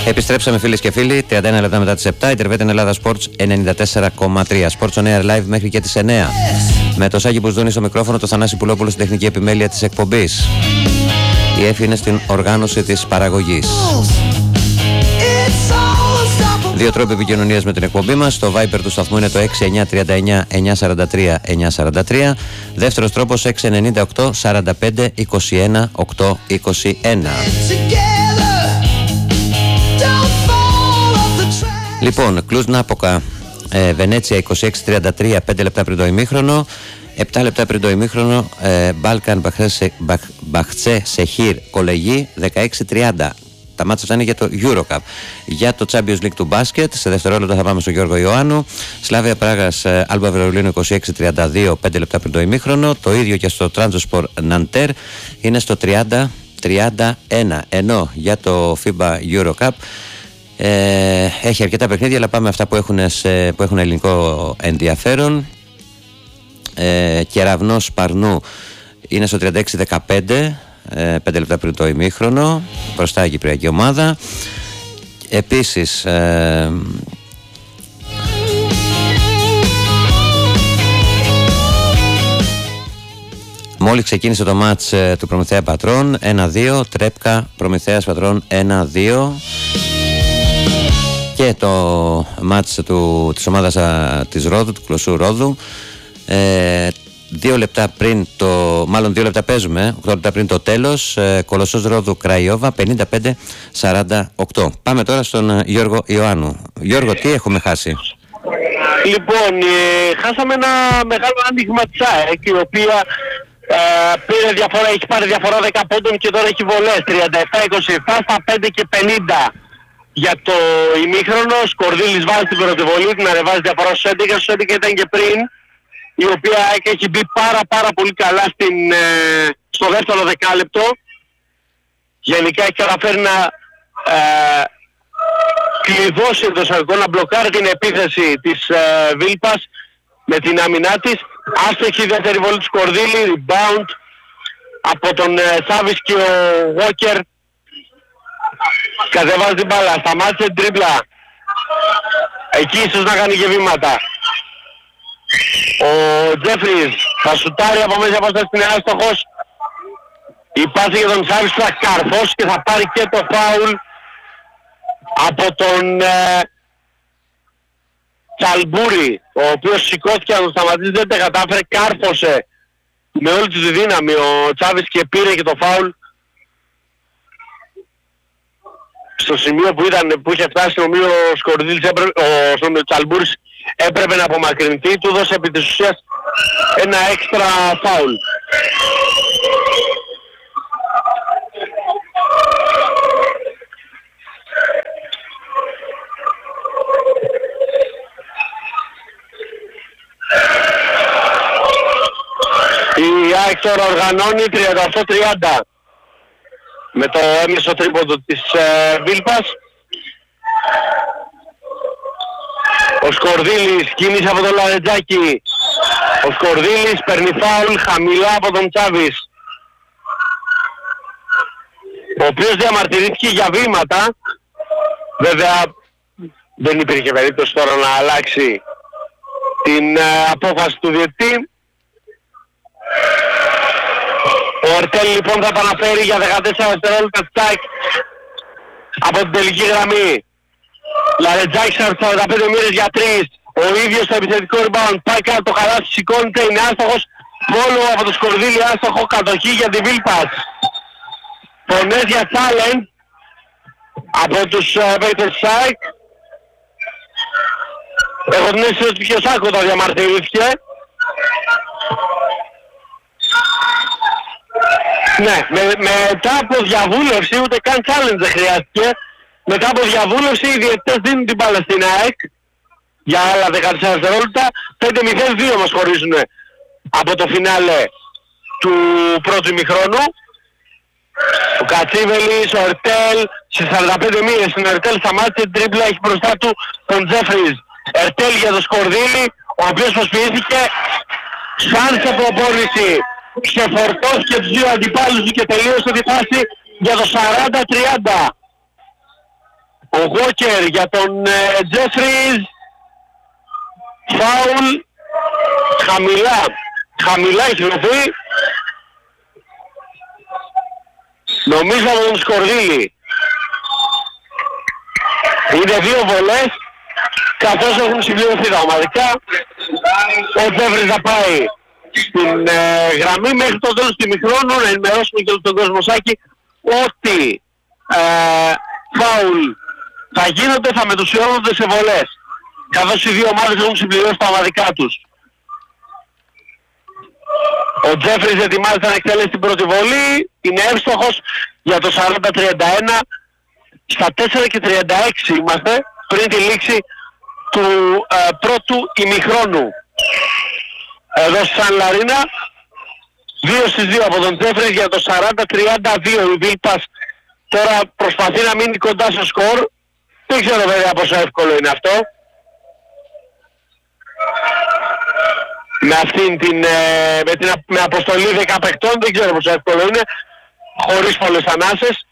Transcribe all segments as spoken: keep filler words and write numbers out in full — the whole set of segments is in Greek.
Επιστρέψαμε φίλες και φίλοι, τριάντα ένα λεπτά μετά τις επτά, η Τερβέτεν Ελλάδα Sports ενενήντα τέσσερα κόμμα τρία. Sports on Air Live μέχρι και τις εννιά. Με το Σάκη Μπουσδούνη στο μικρόφωνο, το Θανάση Πουλόπουλο στην τεχνική επιμέλεια της εκπομπής. Η Εφη είναι στην οργάνωση της παραγωγής. Δύο τρόποι επικοινωνίας με την εκπομπή μας. Το Viber του σταθμού είναι το έξι εννιά τρία εννιά εννιά τέσσερα τρία εννιά τέσσερα τρία. Δεύτερος τρόπος έξι εννιά οκτώ σαράντα πέντε είκοσι ένα οκτακόσια είκοσι ένα. Λοιπόν, Κλουζ Νάποκα, ε, Βενέτσια είκοσι έξι τριάντα τρία, πέντε λεπτά πριν το ημίχρονο. επτά λεπτά πριν το ημίχρονο, ε, Μπάλκαν Μπαχτσέ Σεχίρ Κολεγί δεκαέξι τριάντα. Τα μάτσα αυτά είναι για το Eurocup. Για το Champions League του μπάσκετ, σε δευτερόλεπτα θα πάμε στον Γιώργο Ιωάννου. Σλάβια Πράγας Άλμπα Βερολίνου είκοσι έξι τριάντα δύο, πέντε λεπτά πριν το ημίχρονο. Το ίδιο και στο Trabzonspor Nanterre είναι στο τριάντα τριάντα ένα. Ενώ για το φίμπα Eurocup ε, έχει αρκετά παιχνίδια, αλλά πάμε αυτά που έχουν, σε, που έχουν ελληνικό ενδιαφέρον. Ε, Κεραυνός Παρνού είναι στο τριάντα έξι δεκαπέντε, πέντε λεπτά πριν το ημίχρονο, μπροστά η κυπριακή ομάδα. Επίσης ε, μόλις ξεκίνησε το μάτς ε, του Προμηθέα Πατρών ένα δύο, Τρέπκα Προμηθέας Πατρών ένα δύο. Και το μάτς του, της ομάδας α, της Ρόδου, του Κλωσσού Ρόδου, ε, δύο λεπτά πριν το, μάλλον δύο λεπτά παίζουμε, οκτώ λεπτά πριν το τέλος, ε, Κολοσσός Ρόδου Κραϊόβα πενήντα πέντε σαράντα οκτώ. Πάμε τώρα στον ε, Γιώργο Ιωάννου. Γιώργο, τι έχουμε χάσει? Λοιπόν, ε, χάσαμε ένα μεγάλο άνοιγμα της ΑΕΚ, η οποία ε, πήρε διαφορά, έχει πάρει διαφορά δέκα πόντων και τώρα έχει βολές τριάντα επτά είκοσι επτά στα πέντε και πενήντα. Για το ημίχρονο, Σκορδίλης βάζει την πρώτη βολή, την ανεβάζει διαφορά στους έντεκα, στους έντεκα ήταν και πριν, η οποία έχει μπει πάρα πάρα πολύ καλά στην, ε, στο δεύτερο δεκάλεπτο. Γενικά έχει καταφέρει να ε, κλειδώσει το εισαγωγικό, να μπλοκάρει την επίθεση της ε, Βίλπας με την άμυνά της. Άστοχη η δεύτερη βολή του Σκορδίλη, rebound από τον ε, Σάβης και ο Walker. Κατεβάζει την μπάλα, σταμάτησε την τρίπλα. Εκεί ίσως να κάνει και βήματα. Ο Τζέφρις θα σουτάρει από μέσα από αυτές, είναι άστοχος. Η πάση για τον Σάβης θα καρφώσει και θα πάρει και το φάουλ από τον ε, Τσαλμπούρη, ο οποίος σηκώθηκε να τον σταματήσει, δεν τα κατάφερε, κάρφωσε με όλη τη δύναμη ο Τσάβης και πήρε και το φάουλ. Στο σημείο που, ήταν, που είχε φτάσει νομίζω ο Σκορδίλης, έπρεπε, ο, ο Τσαλμπούρης έπρεπε να απομακρυνθεί, του δώσε επί της ουσίας ένα έξτρα φάουλ. Η ΑΕΚ τώρα οργανώνει τριάντα οκτώ τριάντα με το έμεσο τρίποντο της ε, Βίλπας. Ο Σκορδίλης κίνησε από τον Λαρετζάκη. Ο Σκορδίλης παίρνει φάουλ χαμηλά από τον Τσάβης, ο οποίος διαμαρτυρήθηκε για βήματα. Βέβαια δεν υπήρχε περίπτωση τώρα να αλλάξει την ε, απόφαση του διαιτητή. Ο Ερτέλ λοιπόν θα επαναφέρει για δεκατέσσερα δευτερόλεπτα τσάκ από την τελική γραμμή. Λαρετζάκης σαράντα πέντε μοίρες για τρεις. Ο ίδιος στο επιθετικό rebound. Πάει κάτω το χαλάσι, σηκώνεται, είναι άστοχος. Πόλο από το Σκορδίλη, άστοχο, κατοχή για τη Βίλπας. Φωνές για challenge από τους uh, παίκτες της ΑΕΚ. Έχω την αίσθηση ότι και ο Σάκο τα διαμαρτυρήθηκε. Ναι, με, μετά από διαβούλευση, ούτε καν challenge δεν χρειάστηκε. Μετά από διαβούλευση οι διαιτητές δίνουν την μπάλα στην ΑΕΚ για άλλα δεκατέσσερα δευτερόλεπτα. πέντε μηδέν δύο μας χωρίζουν από το φινάλε του πρώτου ημιχρόνου. Ο Κατσίβελης, ο Ερτέλ, σε σαράντα πέντε μοίρες. Ο Ερτέλ σταμάτησε την τρίπλα, έχει μπροστά του τον Τζέφρις. Ερτέλ για το Σκορδίλη, ο οποίος προσποιήθηκε, σαν σε προπόνηση, ξεφορτώθηκε τους δύο αντιπάλους του και τελείωσε τη φάση για το σαράντα τριάντα. Ο Walker για τον Jeffries. Φάουλ. Χαμηλά. Χαμηλά έχει δοθεί. Νομίζω από τον Σκορδίλη. Είναι δύο βολές, καθώς έχουν συμπληρωθεί τα ομαδικά. Ο Τζέφρις θα πάει στην ε, γραμμή μέχρι το τέλος του ημιχρόνου, να ενημερώσουμε και τον κόσμο Σάκη ότι ε, φάουλ θα γίνονται, θα μετουσιώνονται σε βολές, καθώς οι δύο ομάδες έχουν συμπληρώσει τα ομαδικά τους. Ο Τζέφρις ετοιμάζεται να εκτελέσει την πρώτη βολή, είναι εύστοχος για το σαράντα τριάντα ένα. Στα τέσσερα και τριάντα έξι είμαστε πριν τη λήξη του ε, πρώτου ημιχρόνου. Εδώ στη Σαν Λαρίνα, δύο στις δύο από τον Τζέφρις για το σαράντα τριάντα δύο. Η Βίλπας τώρα προσπαθεί να μείνει κοντά στο σκορ. Δεν ξέρω βέβαια πόσο εύκολο είναι αυτό. Με αυτήν την, ε, με την με αποστολή δέκα παιχτών δεν ξέρω πόσο εύκολο είναι. Χωρίς πολλές ανάσες.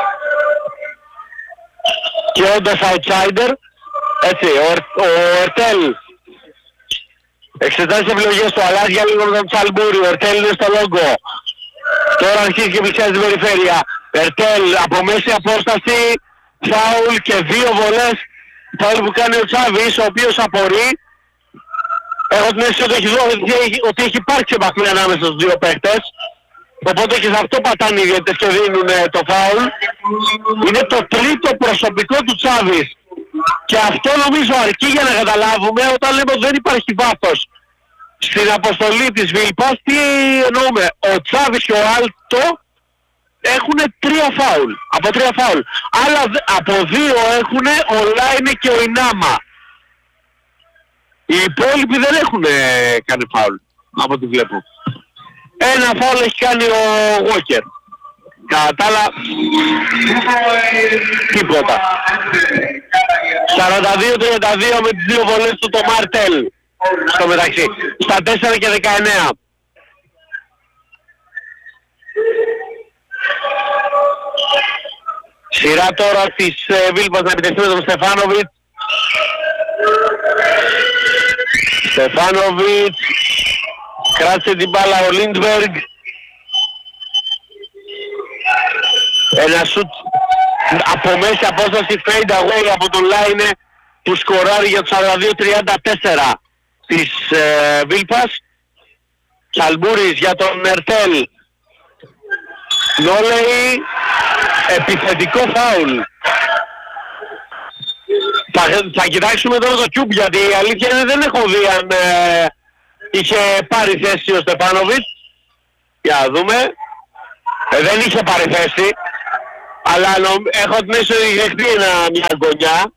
Και όντως outsider, έτσι, ο, ο Ερτέλ εξετάζει επιλογές του, αλλάζει για λίγο με τον Τσαλμπούρι, ο Ερτέλ είναι στο λόγκο. Τώρα αρχίζει και πλησιάζει την περιφέρεια. Ερτέλ από μέση απόσταση, φάουλ και δύο βολές. Φάουλ που κάνει ο Τσάβης, ο οποίος απορεί. Έχω την αίσθηση ότι έχει, δω, ότι έχει υπάρξει επαφή ανάμεσα στους δύο παίχτες. Οπότε και σε αυτό πατάνε οι διαιτητές και δίνουν το φάουλ. Είναι το τρίτο προσωπικό του Τσάβης. Και αυτό νομίζω αρκεί για να καταλάβουμε όταν λέμε ότι δεν υπάρχει βάθος στην αποστολή της Βίλπας. Τι εννοούμε? Ο Τσάβης και ο Άλτο έχουν τρία φάουλ. Από τρία φάουλ. Άλλα από δύο έχουν ο Λάινε και ο Ινάμα. Οι υπόλοιποι δεν έχουν κάνει φάουλ, από ό,τι βλέπω. Ένα φάουλ έχει κάνει ο Walker. Κατά τα άλλα, τίποτα. σαράντα δύο τριάντα δύο με τις δύο βολές του το Μαρτέλ. Στο μεταξύ. Στα τέσσερα και δεκαεννέα. Σειρά τώρα της ε, Βίλπας να επιτεθεί με τον Στεφάνοβιτς. Στεφάνοβιτς. Κράτησε την μπάλα ο Λίντμπεργκ. Ένα σουτ από μέση απόσταση fade away από τον Λάινε που σκοράρει για το σαράντα δύο τριάντα τέσσερα της ε, Βίλπας. Τσαλμπούρης για τον Ερτέλ. Νόλεϊ, επιθετικό φάουλ. Θα, θα κοιτάξουμε τώρα το Cube, γιατί η αλήθεια είναι δεν έχω δει αν ε, είχε πάρει θέση ο Στεφάνοβιτς. Για να δούμε. Ε, δεν είχε πάρει θέση. Αλλά νο, έχω την αίσθηση ότι είχε δεχτεί μια γωνιά.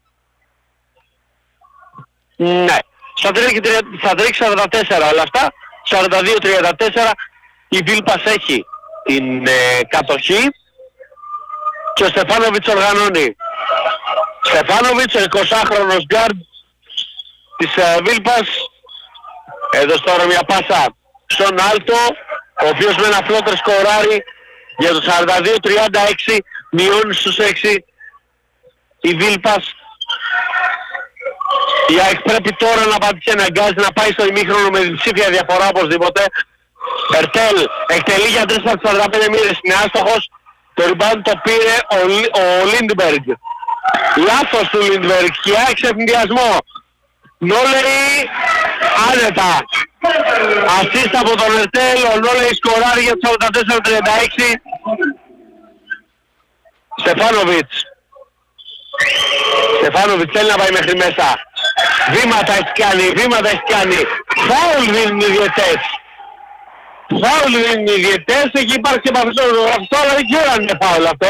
Ναι. Στα τρία σαράντα τέσσερα όλα αυτά. σαράντα δύο τριάντα τέσσερα η Βίλπας έχει την ε, κατοχή. Και ο Στεφάνοβιτς οργανώνει. Στεφάνοβιτς, ο εικοσάχρονος γκάρντ της ε, Βίλπας. Έδωσε τώρα μια πάσα στον Άλτο, ο οποίος με ένα φλότερ σκοράρει για το σαράντα δύο τριάντα έξι, μειώνει στους έξι η Βίλπας. Η ΑΕΚ πρέπει τώρα να πατήσει, αναγκάζει να πάει στο ημίχρονο με διψήφια διαφορά οπωσδήποτε. Ερτέλ εκτελεί για τρεις από σαράντα πέντε μοίρες, είναι άστοχος. Το rebound το πήρε ο, ο Λίντμπεργκ. Λάθος του Λίντμπεργκ και άρχισε ευνηδιασμό. Νόλεϊ άνετα. Ασίστα από τον Ερτέλ, ο Νόλεϊ σκοράρει για το σαράντα τέσσερα τριάντα έξι. Στεφάνοβιτς. Στεφάνοβιτς θέλει να πάει μέχρι μέσα. Βήματα έχει κάνει, βήματα έχει κάνει. Φάουλ δίνουν οι διαιτές. Φάουλ δίνουν οι διαιτές, έχει υπάρξει επαφή στο γραφιστό, αλλά δεν ξέρω αν είναι φάουλ αυτό.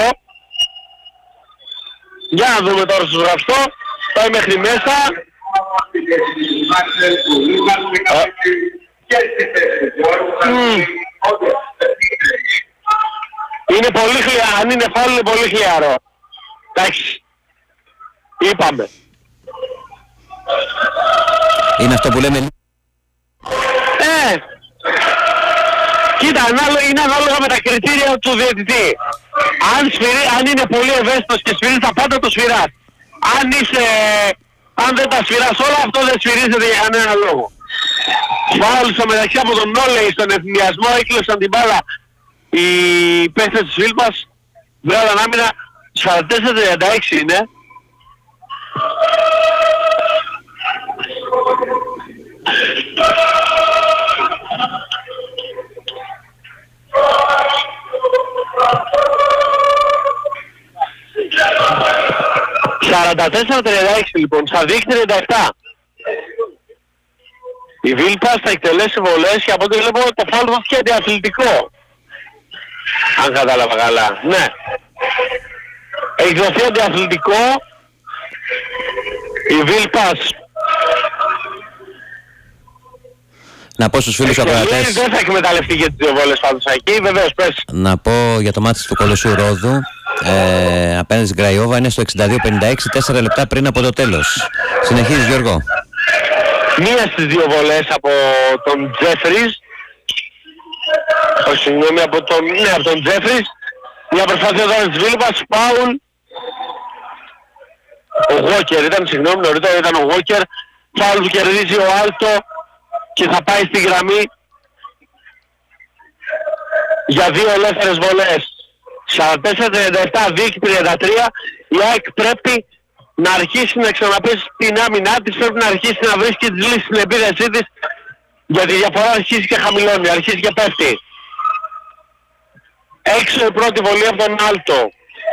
Για να δούμε τώρα στο γραφιστό. Πάει μέχρι μέσα. Mm. Είναι πολύ χλιαρό, αν είναι φάουλ είναι πολύ χλιαρό. Εντάξει, είπαμε. Είναι αυτό που λέμε. Ε, κοίτα, είναι ανάλογα με τα κριτήρια του διαιτητή. Αν, σφυρί, αν είναι πολύ ευαίσθητος και σφυρί, θα πάντα το σφυράς. αν είσαι, αν δεν τα σφυράς όλα, αυτό δεν σφυρίζεται για κανένα λόγο. Φάουλ στο μεταξύ από τον Νόλεϊ στον ευθυνιασμό, έκλεισαν την μπάλα οι παίκτες της Βίλπας, βγάλαν άμυνα. Σαράντα τέσσερα τριάντα έξι είναι. σαράντα τέσσερα τριάντα έξι λοιπόν, στα δίκτυα τριάντα επτά. Η Βίλπας θα εκτελέσει βολές και από ό,τι βλέπω το φάουλ δόθηκε αντιαθλητικό. Αν κατάλαβα καλά. Ναι. Έχει δοθεί αντιαθλητικό. Η Βίλπας να πω στους φίλους ακροατές, δεν θα εκμεταλλευτεί και τις δύο βόλες πάντως εκεί, βεβαίως πες. να πω για το μάτι του Κολοσσού Ρόδου ε, απέναντι στην Κραϊόβα, είναι στο εξήντα δύο πενήντα έξι, τέσσερα λεπτά πριν από το τέλος. Συνεχίζεις, Γιώργο. Μία στις δύο βολές από τον Τζέφρις, όχι συγγνώμη, από τον, ναι, από τον Τζέφρις, μια προσπάθεια εδώ της Βίλπας, φάουλ. Ο Γόκερ ήταν, συγγνώμη, νωρίτερα ήταν ο Γόκερ, φάουλ που κερδίζει ο Άλτο και θα πάει στη γραμμή για δύο ελεύθερες βολές. σαράντα τέσσερα τριάντα επτά, δίκη τριάντα τρία, η ΑΕΚ πρέπει να αρχίσει να ξαναπέσει την άμυνά της, πρέπει να αρχίσει να βρίσκει τις λύσεις στην επίδεσή της, γιατί η διαφορά αρχίζει και χαμηλώνει, αρχίζει και πέφτει. Έξω η πρώτη βολή από τον Άλτο.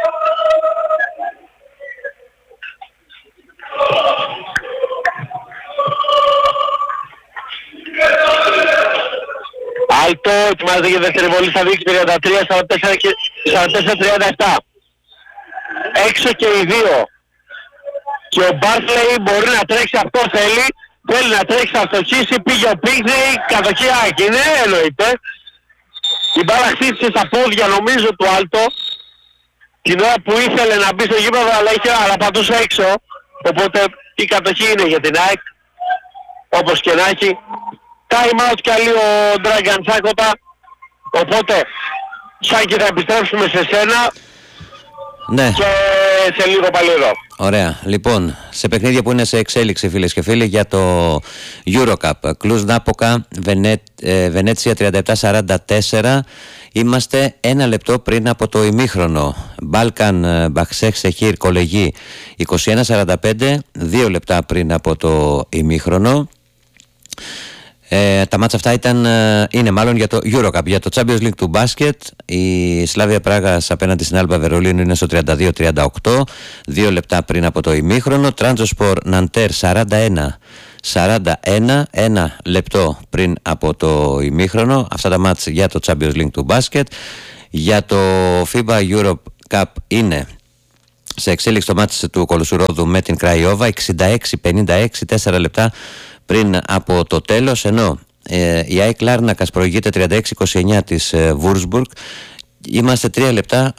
Άλτο ετοιμάζεται για δεύτερη βολή στα δίκτυα τριάντα τρία σαράντα τέσσερα τριάντα επτά. Έξω και οι δύο. Και ο Μπάρτλεϊ μπορεί να τρέξει, αυτό θέλει. Θέλει να τρέξει, θα στοχίσει, πήγε ο Πίγνεϊ, κατοχή άκη. Ναι, εννοείται. Η μπάλα χτίστηκε στα πόδια νομίζω του Άλτο. Την ώρα που ήθελε να μπει στο γήπεδο, αλλά, είχε, αλλά πατούσε έξω. Οπότε η κατοχή είναι για την ΑΕΚ. Όπως και να έχει. Time out καλεί ο Dragan Τσάκοτα. Οπότε, Σάκη, θα επιστρέψουμε σε σένα. Ναι. Και σε λίγο πάλι εδώ. Ωραία. Λοιπόν, σε παιχνίδια που είναι σε εξέλιξη, φίλες και φίλοι, για το Eurocup, Κλουζ Νάποκα, Βενέ, ε, Βενέτσια τριάντα επτά σαράντα τέσσερα. Είμαστε ένα λεπτό πριν από το ημίχρονο. Μπάλκαν Μπαχτσέ Σεχίρ Κολεγί είκοσι ένα σαράντα πέντε, δύο λεπτά πριν από το ημίχρονο. Ε, τα μάτσα αυτά ήταν, είναι μάλλον για το Eurocup, για το Champions League του μπάσκετ. Η Σλάβια Πράγας απέναντι στην Άλμπα Βερολίνου είναι στο τριάντα δύο τριάντα οκτώ, δύο λεπτά πριν από το ημίχρονο. Τράντζοσπορ Ναντέρ σαράντα ένα σαράντα ένα, ένα λεπτό πριν από το ημίχρονο. Αυτά τα μάτσα για το Champions League του μπάσκετ. Για το φίμπα Europe Cup είναι σε εξέλιξη το μάτς του Κολοσσού Ρόδου με την Κραϊόβα, εξήντα έξι πενήντα έξι, τέσσερα λεπτά πριν από το τέλος, ενώ ε, η ΑΕΚ Λάρνακας προηγείται τριάντα έξι είκοσι εννιά της ε, Βούρσμπουργκ. Είμαστε τρία λεπτά